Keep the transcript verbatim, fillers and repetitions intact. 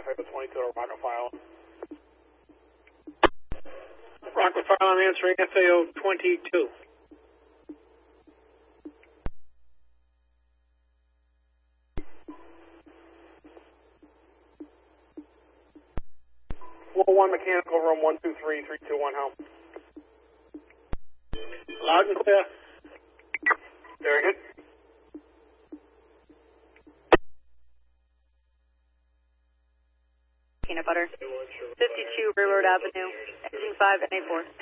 Echo twenty-two to Rocket File. Rocket File, I'm answering F A O twenty-two. Floor one, mechanical room, one two three, three two one, help. Loud and clear. Very good. Peanut butter. fifty-two Railroad Avenue, engine five and A four.